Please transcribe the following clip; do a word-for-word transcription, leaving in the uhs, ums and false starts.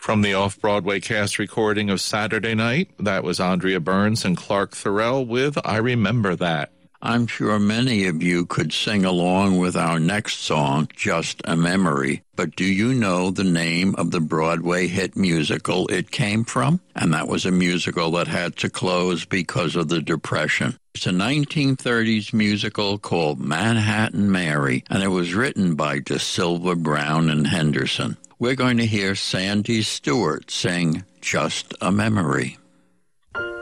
From the Off-Broadway cast recording of Saturday Night, that was Andrea Burns and Clark Thorell with I Remember That. I'm sure many of you could sing along with our next song, Just a Memory, but do you know the name of the Broadway hit musical it came from? And that was a musical that had to close because of the Depression. It's a nineteen thirties musical called Manhattan Mary, and it was written by De Silva, Brown, and Henderson. We're going to hear Sandy Stewart sing Just a Memory.